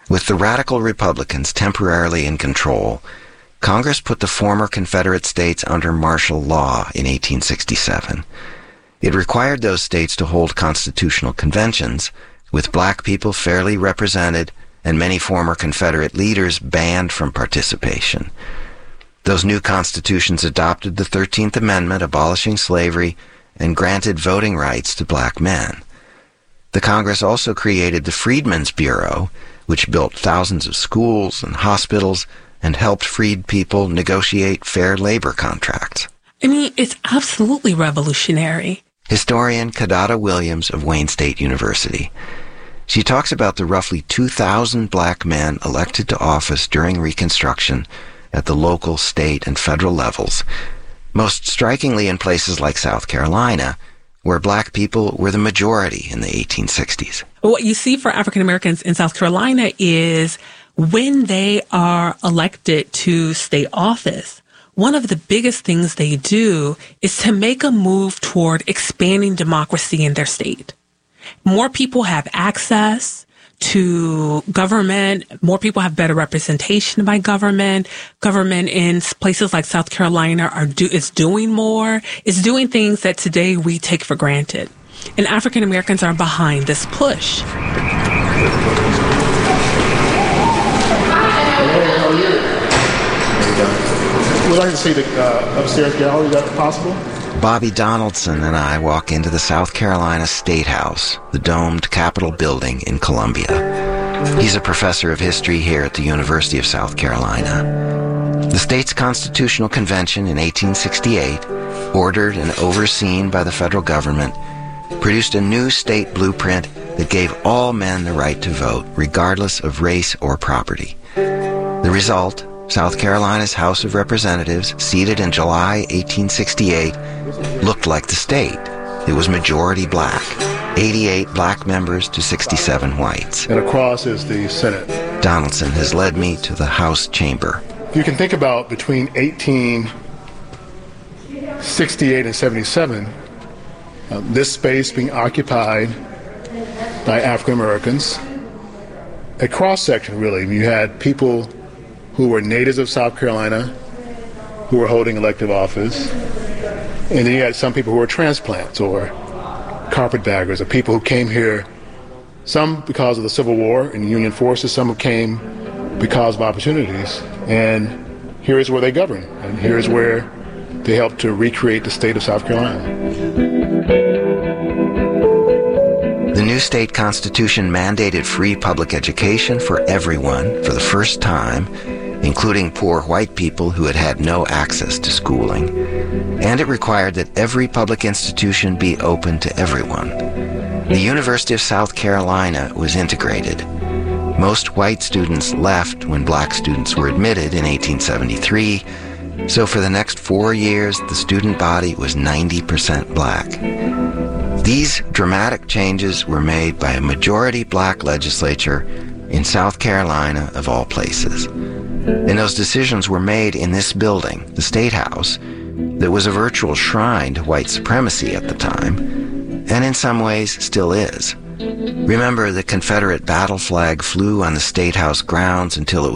With the radical Republicans temporarily in control, Congress put the former Confederate states under martial law in 1867. It required those states to hold constitutional conventions, with black people fairly represented and many former Confederate leaders banned from participation. Those new constitutions adopted the 13th Amendment abolishing slavery and granted voting rights to black men. The Congress also created the Freedmen's Bureau, which built thousands of schools and hospitals and helped freed people negotiate fair labor contracts. I mean, it's absolutely revolutionary. Historian Kidada Williams of Wayne State University. She talks about the roughly 2,000 black men elected to office during Reconstruction at the local, state, and federal levels, most strikingly in places like South Carolina, where black people were the majority in the 1860s. What you see for African Americans in South Carolina is when they are elected to state office, one of the biggest things they do is to make a move toward expanding democracy in their state. More people have access to government. More people have better representation by government. Government in places like South Carolina is doing more. It's doing things that today we take for granted. And African Americans are behind this push. We'd like to see the upstairs gallery. Is that possible? Bobby Donaldson and I walk into the South Carolina State House, the domed Capitol building in Columbia. He's a professor of history here at the University of South Carolina. The state's Constitutional Convention in 1868, ordered and overseen by the federal government, produced a new state blueprint that gave all men the right to vote, regardless of race or property. The result, South Carolina's House of Representatives, seated in July 1868, looked like the state. It was majority black, 88 black members to 67 whites. And across is the Senate. Donaldson has led me to the House chamber. You can think about between 1868 and 77, this space being occupied by African Americans. A cross-section, really. You had people who were natives of South Carolina who were holding elective office. And then you had some people who were transplants or carpetbaggers, or people who came here, some because of the Civil War and the Union forces, some who came because of opportunities. And here is where they govern, and here is where they helped to recreate the state of South Carolina. The new state constitution mandated free public education for everyone for the first time, including poor white people who had had no access to schooling. And it required that every public institution be open to everyone. The University of South Carolina was integrated. Most white students left when black students were admitted in 1873, so for the next 4 years, the student body was 90% black. These dramatic changes were made by a majority black legislature in South Carolina, of all places. And those decisions were made in this building, the State House, that was a virtual shrine to white supremacy at the time, and in some ways still is. Remember, the Confederate battle flag flew on the State House grounds until it was